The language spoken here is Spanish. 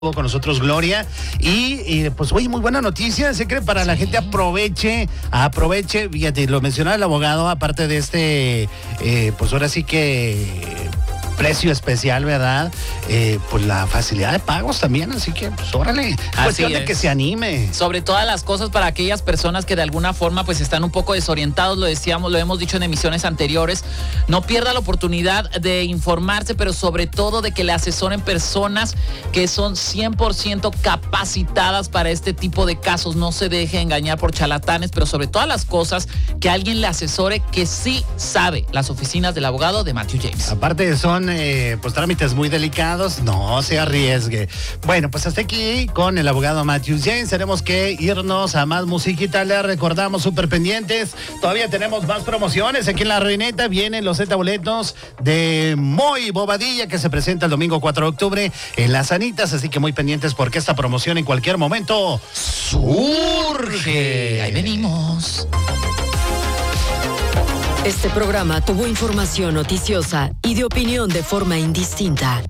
Con nosotros Gloria y pues oye, muy buena noticia, sé que para la gente aproveche, fíjate, lo mencionaba el abogado, aparte de pues ahora sí que precio especial, ¿verdad? Pues la facilidad de pagos también, así que pues órale, cuestión de que se anime. Sobre todas las cosas para aquellas personas que de alguna forma pues están un poco desorientados, lo hemos dicho en emisiones anteriores, no pierda la oportunidad de informarse, pero sobre todo de que le asesoren personas que son 100% capacitadas para este tipo de casos. No se deje engañar por charlatanes, pero sobre todas las cosas que alguien le asesore que sí sabe. Las oficinas del abogado de Matthew James. Aparte son pues trámites muy delicados, no se arriesgue. Bueno, pues hasta aquí con el abogado Matthew James. Tenemos que irnos a más musiquita. Les recordamos, súper pendientes. Todavía tenemos más promociones. Aquí en La Reineta vienen los boletos de Moy Bobadilla, que se presenta el domingo 4 de octubre en Las Anitas. Así que muy pendientes porque esta promoción en cualquier momento surge. Ahí venimos. Este programa tuvo información noticiosa y de opinión de forma indistinta.